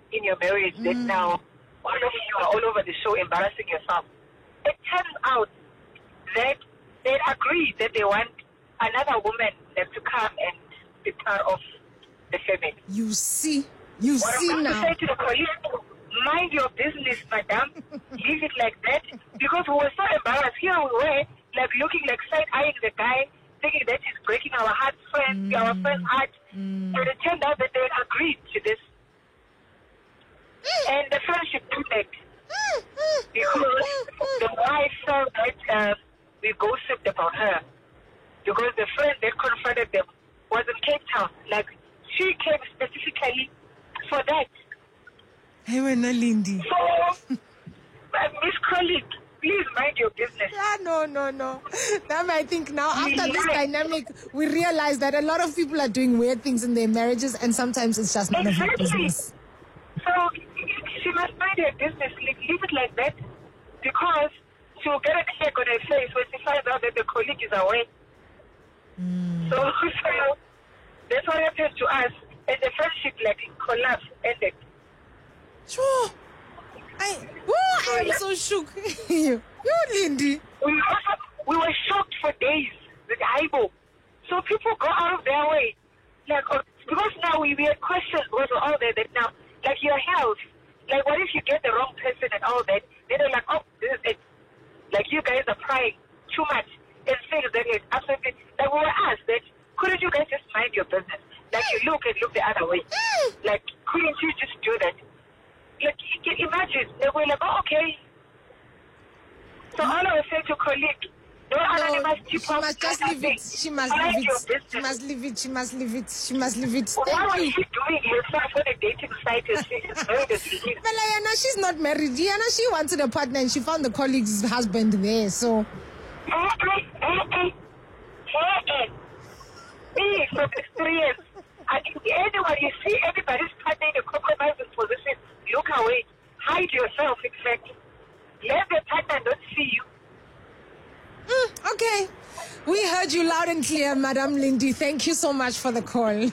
in your marriage that now all of you are all over the show embarrassing yourself. It turns out that they agree that they want another woman that to come and be part of the family. You see What I'm going now. to say to the colleague, mind your business, madam. Leave it like that. Because we were so embarrassed. Here we were, like looking like side-eyeing the guy, thinking that he's breaking our hearts, our friend's heart. But it turned out that they agreed to this. And the friendship ended. Because the wife felt that we gossiped about her. Because the friend that confronted them was in Cape Town. Like, she came specifically for that. Hey, we're not Lindy. So, Miss Colleague, please mind your business. No. Now I think now after this dynamic, we realize that a lot of people are doing weird things in their marriages, and sometimes it's just none of your business. So she must mind her business. Leave it like that, because she'll get a check on her face when she finds out that the colleague is away. So that's what happened to us, and the friendship collapsed, ended. Sure. I'm so shook. You Lindy. We were shocked for days with Aibo. So people go out of their way. Because now we had questions was all that now, like your health. Like, what if you get the wrong person and all that? Then they're like, oh, this is it. Like, you guys are prying too much and things that is absolutely. Like, we were asked that, couldn't you guys just mind your business? Like, you look the other way. Like, couldn't you just do that? Like, you can imagine. They were like, oh, okay. So all I was saying to colleague, she must just leave it. She must leave it. She must leave it. She must leave it. She must leave it. What was she doing herself on a dating site? It's very deceiving. But Yana, she's not married. Yana, she wanted a partner and she found the colleague's husband there. So. Me, from experience. And anyone, you see everybody's partner in a compromising position, look away. Hide yourself, in fact. Let the partner not see you. Okay. We heard you loud and clear, Madam Lindy. Thank you so much for the call.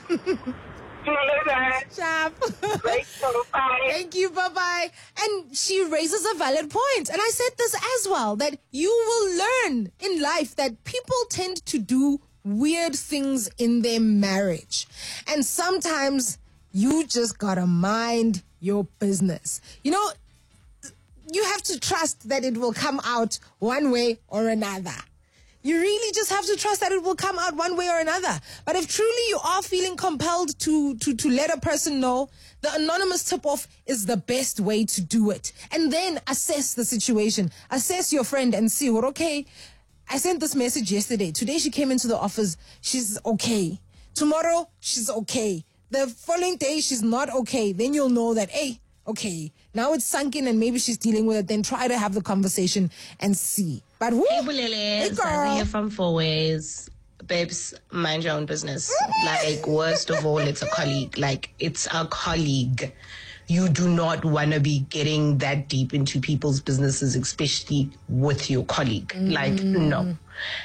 Sharp. Bye. Thank you. Bye-bye. And she raises a valid point. And I said this as well, that you will learn in life that people tend to do weird things in their marriage. And sometimes you just gotta mind your business. You know, you have to trust that it will come out one way or another. You really just have to trust that it will come out one way or another. But if truly you are feeling compelled to let a person know, the anonymous tip-off is the best way to do it. And then assess the situation. Assess your friend and see, well, okay, I sent this message yesterday. Today she came into the office. She's okay. Tomorrow, she's okay. The following day, she's not okay. Then you'll know that, hey, okay, now it's sunk in and maybe she's dealing with it. Then try to have the conversation and see. But who? Hey, Bulele, Zazi here from Four Ways. Babes, mind your own business. Like, worst of all, it's a colleague. Like, it's a colleague. You do not want to be getting that deep into people's businesses, especially with your colleague. Like, no.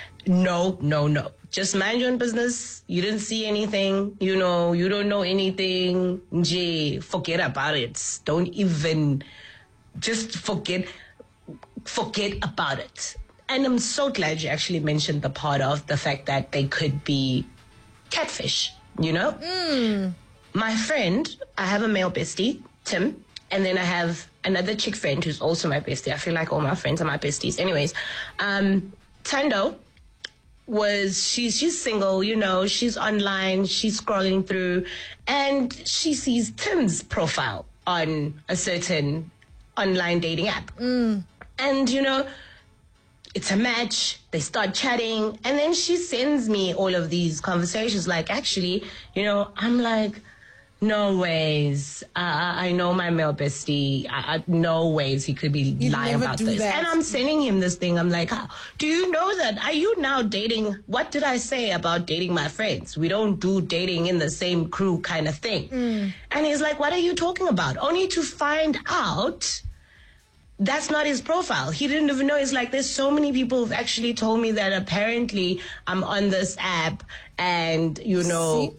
Just mind your own business. You didn't see anything. You know, you don't know anything. Forget about it. Don't even, just forget about it. And I'm so glad you actually mentioned the part of the fact that they could be catfish, you know? My friend, I have a male bestie, Tim, and then I have another chick friend who's also my bestie. I feel like all my friends are my besties. Anyways, Tando she's single, you know, she's online, she's scrolling through, and she sees Tim's profile on a certain online dating app. And, you know, it's a match, they start chatting, and then she sends me all of these conversations, like, actually, you know, I'm like, no ways. I know my male bestie. No ways he could be lying about this. That. And I'm sending him this thing. I'm like, do you know that? Are you now dating? What did I say about dating my friends? We don't do dating in the same crew kind of thing. And he's like, what are you talking about? Only to find out that's not his profile. He didn't even know. It's like, there's so many people who've actually told me that apparently I'm on this app and, you know...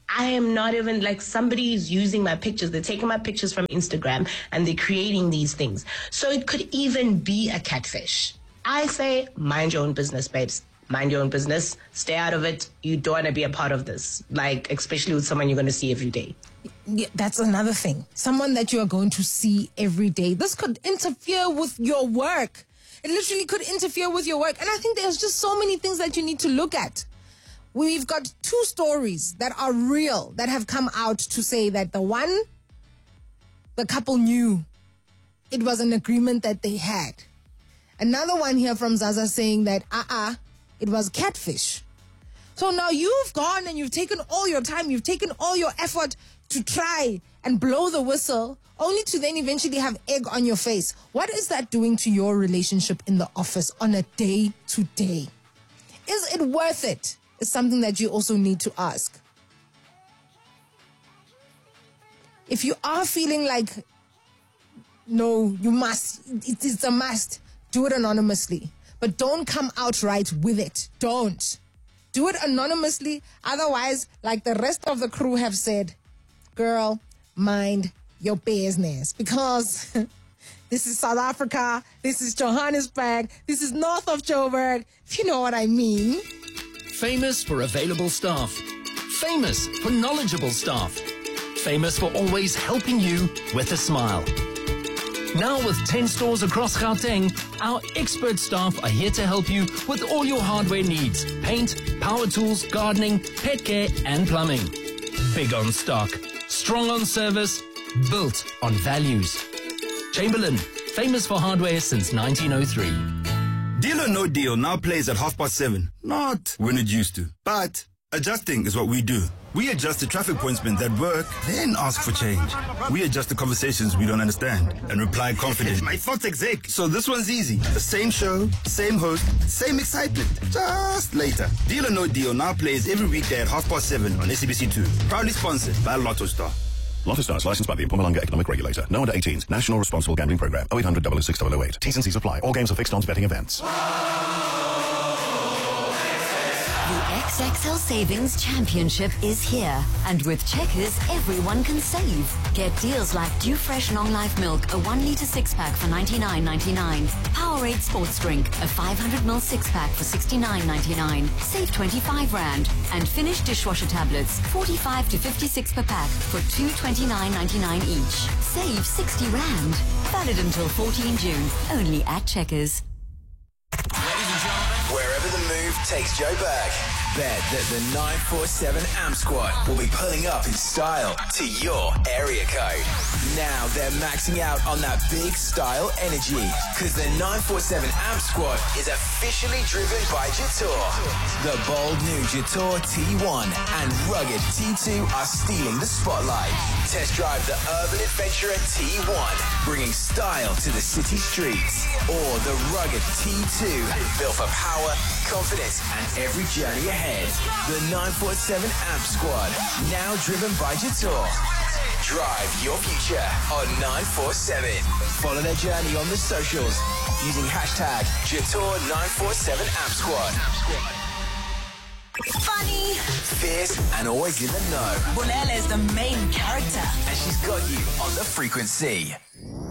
I am not even like somebody is using my pictures. They're taking my pictures from Instagram and they're creating these things. So it could even be a catfish. I say, mind your own business, babes. Mind your own business. Stay out of it. You don't want to be a part of this. Like, especially with someone you're going to see every day. Yeah, that's another thing. Someone that you are going to see every day. This could interfere with your work. It literally could interfere with your work. And I think there's just so many things that you need to look at. We've got 2 stories that are real that have come out to say that the couple knew it was an agreement that they had. Another one here from Zaza saying that, it was catfish. So now you've gone and you've taken all your time, you've taken all your effort to try and blow the whistle, only to then eventually have egg on your face. What is that doing to your relationship in the office on a day-to-day? Is it worth it? Is something that you also need to ask. If you are feeling like, no, you must, it's a must, do it anonymously. But don't come outright with it. Don't. Do it anonymously. Otherwise, like the rest of the crew have said, girl, mind your business. Because this is South Africa, this is Johannesburg, this is north of Joburg, if you know what I mean. Famous for available staff. Famous for knowledgeable staff. Famous for always helping you with a smile. Now with 10 stores across Gauteng, our expert staff are here to help you with all your hardware needs. Paint, power tools, gardening, pet care and plumbing. Big on stock, strong on service, built on values. Chamberlain, famous for hardware since 1903. Deal or No Deal now plays at 7:30. Not when it used to, but adjusting is what we do. We adjust the traffic pointsmen that work, then ask for change. We adjust the conversations we don't understand and reply confidently. My thoughts exec. So this one's easy. The same show, same host, same excitement, just later. Deal or No Deal now plays every weekday at 7:30 on SABC2. Proudly sponsored by Lotto Star. Lotto Stars, licensed by the Mpumalanga Economic Regulator. No under 18s. National Responsible Gambling Program. 0800 006 008. T's and C's apply. All games are fixed odds betting events. The XXL Savings Championship is here. And with Checkers, everyone can save. Get deals like Dew Fresh Long Life Milk, a 1 litre 6-pack for $99.99. Powerade Sports Drink, a 500ml 6-pack for $69.99. Save 25 Rand. And Finish dishwasher tablets, 45 to 56 per pack for $229.99 each. Save 60 Rand. Valid until 14 June. Only at Checkers. Wherever the move takes Joburg, bet that the 947 AMP Squad will be pulling up in style to your area code. Now they're maxing out on that big style energy, because the 947 AMP Squad is officially driven by Jatour. The bold new Jatour T1 and rugged T2 are stealing the spotlight. Test drive the urban adventurer T1, bringing style to the city streets, or the rugged T2, built for power, confidence, and every journey ahead. The 947 AMP Squad, now driven by Jatour. Drive your future on 947. Follow their journey on the socials using hashtag Jatour947 AMP Squad. Funny, Fierce and always in the know. Bulele is the main character. And she's got you on the frequency.